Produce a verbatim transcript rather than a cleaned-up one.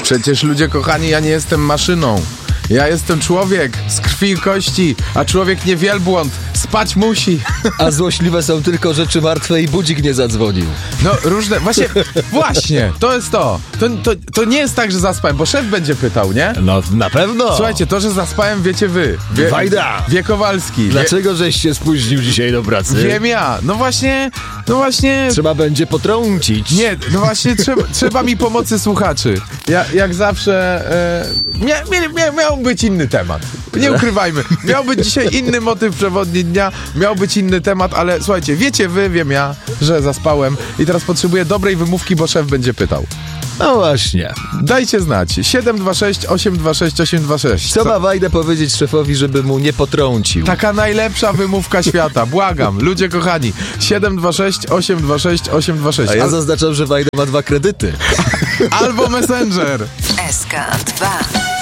Przecież ludzie kochani, ja nie jestem maszyną. Ja jestem człowiek z krwi i kości, a człowiek nie wielbłąd. Spać musi. A złośliwe są tylko rzeczy martwe i budzik nie zadzwonił. No różne, właśnie, właśnie, to jest to. To, to. to nie jest tak, że zaspałem, bo szef będzie pytał, nie? No na pewno. Słuchajcie, to, że zaspałem, wiecie wy. Wie, Wajda. Wie Kowalski. Dlaczego żeś się spóźnił dzisiaj do pracy? Wiem ja. No właśnie, no właśnie... Trzeba będzie potrącić. Nie, no właśnie trzeba, trzeba mi pomocy słuchaczy. Ja, jak zawsze... E, mia, mia, mia, miał być inny temat. Nie ukrywajmy. Miał być dzisiaj inny motyw przewodni dnia, miał być inny temat, ale słuchajcie, wiecie wy, wiem ja, że zaspałem i teraz potrzebuję dobrej wymówki, bo szef będzie pytał. No właśnie. Dajcie znać. siedem dwa sześć osiem dwa sześć osiem dwa sześć. Co ma Wajda powiedzieć szefowi, żeby mu nie potrącił? Taka najlepsza wymówka świata. Błagam. Ludzie kochani. siedem dwa sześć osiem dwa sześć osiem dwa sześć. A ja Al- zaznaczam, że Wajda ma dwa kredyty. Albo Messenger. S K dwa.